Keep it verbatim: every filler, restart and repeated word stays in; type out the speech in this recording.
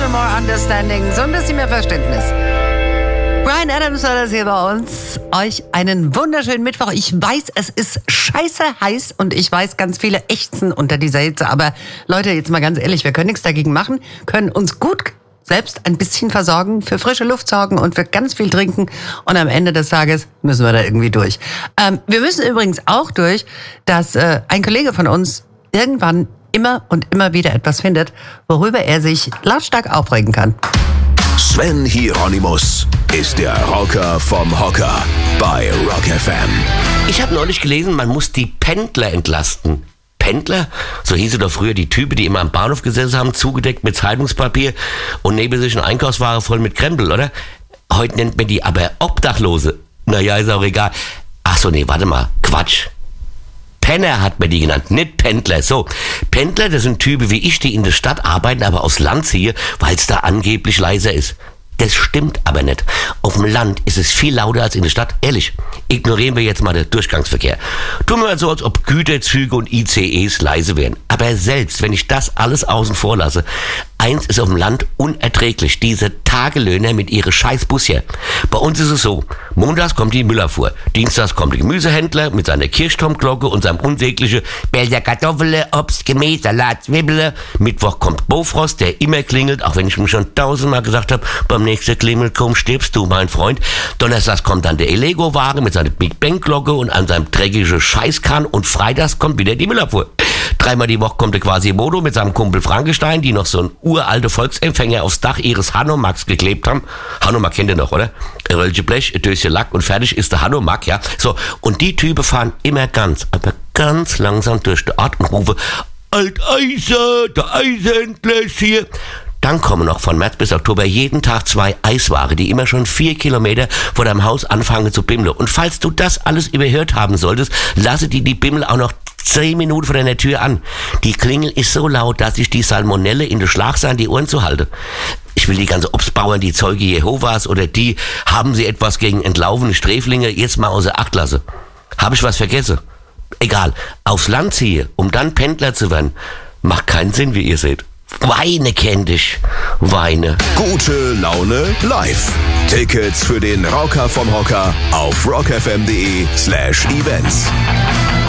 little more understanding, so ein bisschen mehr Verständnis. Bryan Adams war das hier bei uns. Euch einen wunderschönen Mittwoch. Ich weiß, es ist scheiße heiß und ich weiß, ganz viele ächzen unter dieser Hitze. Aber Leute, jetzt mal ganz ehrlich, wir können nichts dagegen machen, können uns gut selbst ein bisschen versorgen, für frische Luft sorgen und für ganz viel trinken. Und am Ende des Tages müssen wir da irgendwie durch. Ähm, wir müssen übrigens auch durch, dass äh, ein Kollege von uns irgendwann immer und immer wieder etwas findet, worüber er sich lautstark aufregen kann. Sven Hieronymus ist der Rocker vom Hocker bei Rock F M. Ich habe neulich gelesen, man muss die Pendler entlasten. Pendler? So hieße doch früher die Typen, die immer am Bahnhof gesessen haben, zugedeckt mit Zeitungspapier und neben sich eine Einkaufsware voll mit Krempel, oder? Heute nennt man die aber Obdachlose. Naja, ist auch egal. Ach so, nee, warte mal. Quatsch. Penner hat man die genannt, nicht Pendler. So, Pendler, das sind Typen wie ich, die in der Stadt arbeiten, aber aufs Land ziehen, weil es da angeblich leiser ist. Das stimmt aber nicht. Auf dem Land ist es viel lauter als in der Stadt. Ehrlich, ignorieren wir jetzt mal den Durchgangsverkehr. Tun wir mal so, als ob Güterzüge und I C Es leise wären. Aber selbst wenn ich das alles außen vor lasse, eins ist auf dem Land unerträglich. Diese Tagelöhner mit ihre scheiß Bus hier. Bei uns ist es so, montags kommt die Müllerfuhr, dienstags kommt der Gemüsehändler mit seiner Kirchturmglocke und seinem unsäglichen Bälder Kartoffeln, Obst, Gemüse, Salat, Zwiebeln. Mittwoch kommt Bofrost, der immer klingelt, auch wenn ich mir schon tausendmal gesagt habe, beim nächsten Klingelton stirbst du, mein Freund. Donnerstags kommt dann der Elego-Wagen mit seiner Big Bang-Glocke und an seinem dreckigen Scheißkahn und freitags kommt wieder die Müllerfuhr. Dreimal die Woche kommt der Quasimodo mit seinem Kumpel Frankenstein, die noch so ein uralte Volksempfänger aufs Dach ihres Hanomaks geklebt haben. Hanomag kennt ihr noch, oder? Ein Röllchen Blech, ein Döschen Lack und fertig ist der Hanomag, ja. So, und die Typen fahren immer ganz, aber ganz langsam durch den Ort und rufen, Alteiser, der Eishändler ist hier. Dann kommen noch von März bis Oktober jeden Tag zwei Eisware, die immer schon vier Kilometer vor deinem Haus anfangen zu bimmeln. Und falls du das alles überhört haben solltest, lasse die die Bimmel auch noch zehn Minuten vor deiner Tür an. Die Klingel ist so laut, dass ich die Salmonelle in der Schlagsahne die Ohren zu halte. Ich will die ganzen Obstbauern, die Zeuge Jehovas oder die, haben sie etwas gegen entlaufene Sträflinge, jetzt mal außer Acht lasse. Habe ich was vergessen? Egal. Aufs Land ziehe, um dann Pendler zu werden, macht keinen Sinn, wie ihr seht. Weine kenn dich. Weine. Gute Laune live. Tickets für den Rocker vom Hocker auf rockfm.de slash events.